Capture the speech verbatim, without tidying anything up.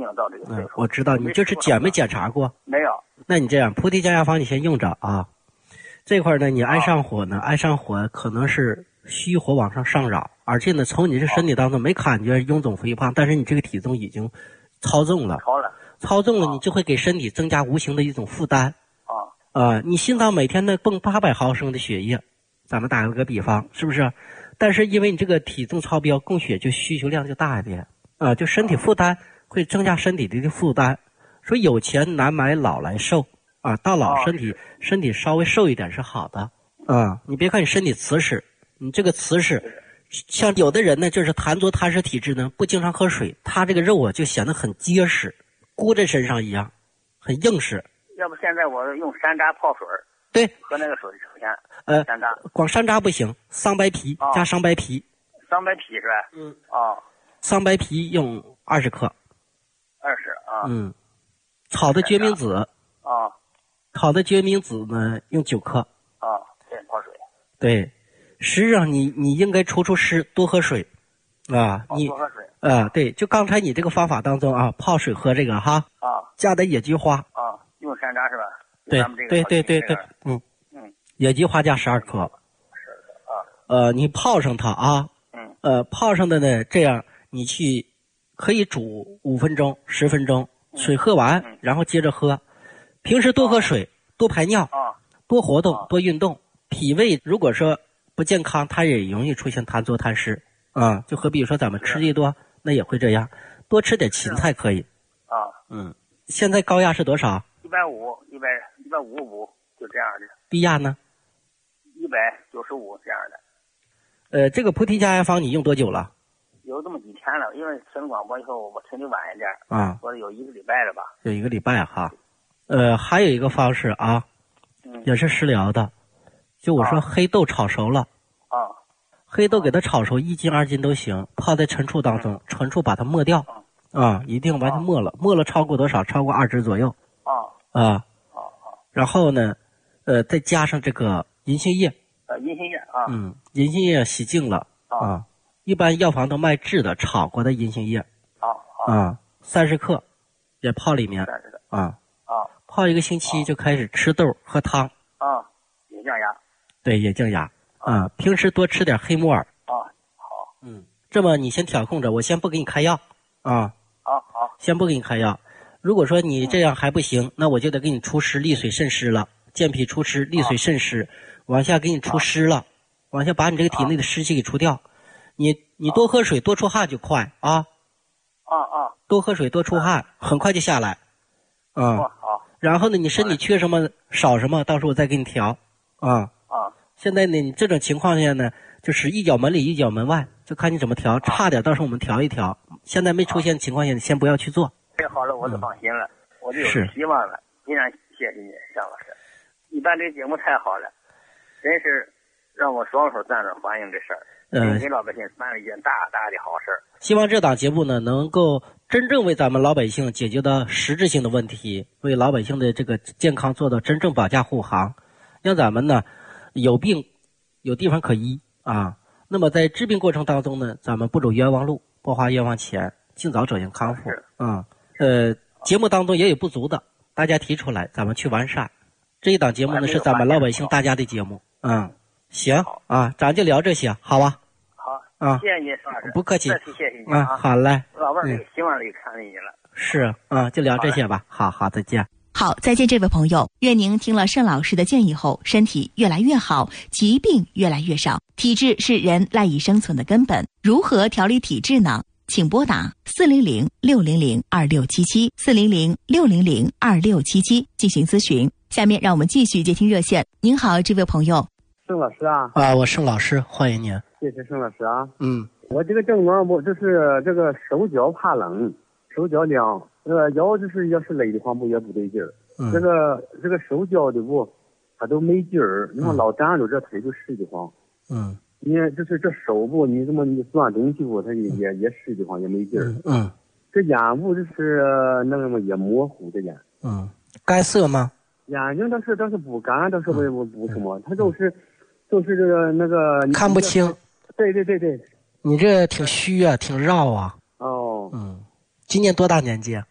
经到这个岁数、 嗯。我知道，你就是检没检查过？ 没有。 那你这样，菩提降压方你先用着啊。这块呢，你爱上火呢，爱上火可能是虚火往上上扰，而且呢，从你这身体当中没感觉臃肿肥胖，但是你这个体重已经超重了。 超了。 超重了，你就会给身体增加无形的一种负担。 啊。 呃，你心脏每天呢泵八百毫升的血液，咱们打个比方，是不是？但是因为你这个体重超标，供血就需求量就大一点啊、呃，就身体负担会增加身体的负担。说有钱难买老来瘦啊，到老身体、哦、身体稍微瘦一点是好的啊。你别看你身体瓷实，你这个瓷实，像有的人呢就是痰浊痰湿体质呢，不经常喝水，他这个肉啊就显得很结实，箍在身上一样，很硬实。 要不现在我用山楂泡水， 对， 喝那个水成天。 呃， 山楂光山楂不行，桑白皮、哦、加桑白皮。 桑白皮是吧？ 嗯。 哦。 桑白皮用二十克。 二十啊。 嗯。炒的决明子。 啊。 炒的决明子呢用九克。 啊，对，泡水。 对，实际上你你应该除除湿，多喝水。啊， 哦、 你多喝水。 啊，对，就刚才你这个方法当中啊，泡水喝这个哈。 啊。 加点野菊花。 啊，用山楂是吧？ 对对对对对，嗯。野菊花加十二颗， 十二颗啊。 呃，你泡上它啊， 嗯， 呃，泡上的呢，这样你去可以煮五分钟、十分钟，水喝完， 嗯、 然后接着喝。平时多喝水， 啊、 多排尿， 啊， 多活动， 啊、 多运动。脾胃如果说不健康，它也容易出现痰浊痰湿啊。就和比如说咱们吃的多，那也会这样。多吃点芹菜可以。 啊， 嗯，现在高压是多少？ 一百五，一百一百五五，就这样的。 低压呢？ 一百九十五这样的。 呃，这个菩提降压方你用多久了？ 有这么几天了，因为听广播以后我听的晚一点啊， 我有一个礼拜了吧。 有一个礼拜哈。呃，还有一个方式啊， 嗯， 也是食疗的，就我说黑豆炒熟了。 啊。 黑豆给它炒熟一斤二斤都行，泡在陈醋当中，嗯、陈醋把它没掉。啊，一定完全没了，没了超过多少？超过二支左右。 啊。 啊。 啊。 然后呢？呃，再加上这个银杏叶， 呃，银杏叶啊， 嗯，银杏叶洗净了啊，啊一般药房都卖制的炒过的银杏叶， 啊啊，三十克，也泡里面，啊啊， 泡一个星期就开始吃豆喝汤， 啊，也降压， 对，也降压啊，平时多吃点黑木耳， 啊，好， 嗯，这么你先调控着，我先不给你开药，啊， 好好， 先不给你开药。如果说你这样还不行，嗯、那我就得给你除湿利水渗湿了，健脾除湿，利水渗湿，往下给你除湿了，往下把你这个体内的湿气给除掉。你你多喝水，多出汗就快啊！ 啊啊！ 多喝水，多出汗，很快就下来。啊、嗯， 好。 然后呢，你身体缺什么少什么，到时候我再给你调。啊啊！ 现在呢，你这种情况下呢，就是一脚门里一脚门外，就看你怎么调。差点到时候我们调一调。现在没出现情况下，你先不要去做。 这好了，我就放心了，嗯、我就有希望了。非常谢谢你，向老师。你办这个节目太好了，真是让我双手赞成欢迎这事儿。嗯，给老百姓办了一件大大的好事儿。 希望这档节目呢，能够真正为咱们老百姓解决到实质性的问题，为老百姓的这个健康做到真正保驾护航，让咱们呢有病有地方可医啊。那么在治病过程当中呢，咱们不走冤枉路，不花冤枉钱，尽早走向康复啊。呃，节目当中也有不足的，大家提出来，咱们去完善。这一档节目呢是咱们老百姓大家的节目，嗯，行啊，咱就聊这些，好吧？ 好啊， 谢谢你，邵老师， 不客气， 再次谢谢你啊，好嘞， 老伴儿有希望里看见你了， 是啊，就聊这些吧，好好，再见。 好，再见，这位朋友，愿您听了盛老师的建议后，身体越来越好，疾病越来越少。体质是人赖以生存的根本，如何调理体质呢？请拨打四零零六零零二六七七四零零六零零二六七七进行咨询。下面让我们继续接听热线。您好，这位朋友。 盛老师啊。 啊，我盛老师，欢迎您。 谢谢盛老师啊。 嗯。 我这个症状，我就是这个手脚怕冷，手脚凉，这个腰就是要是累的话，不也不对劲儿。 嗯。 这个这个手脚的不，它都没劲儿，你看老站着这腿就湿得慌。 嗯。 你就是这手部，你这么你钻东西不，它也也也湿得慌，也没劲儿。 嗯。 这眼部就是那个也模糊的眼。 嗯。干涩吗？ 眼睛倒是倒是不干，倒是不不不什么，它都是都是这个那个看不清。 对对对对。 你这挺虚啊，挺绕啊。 哦。 嗯。今年多大年纪？